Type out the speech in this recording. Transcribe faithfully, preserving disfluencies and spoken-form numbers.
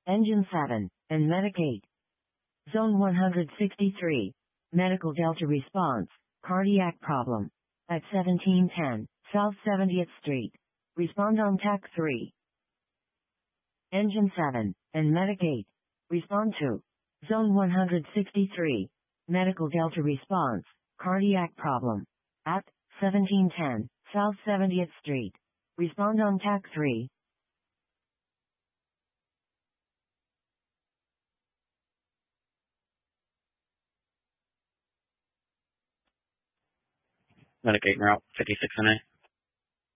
Engine seven, and Medic eight. Zone one hundred sixty-three, Medical Delta response, cardiac problem. At seventeen ten, South seventieth Street. Respond on T A C three. Engine seven, and Medic eight. Respond to Zone one hundred sixty-three, Medical Delta response, cardiac problem. At seventeen ten, South seventieth Street. Respond on T A C three. Medic eight, route fifty-six N A.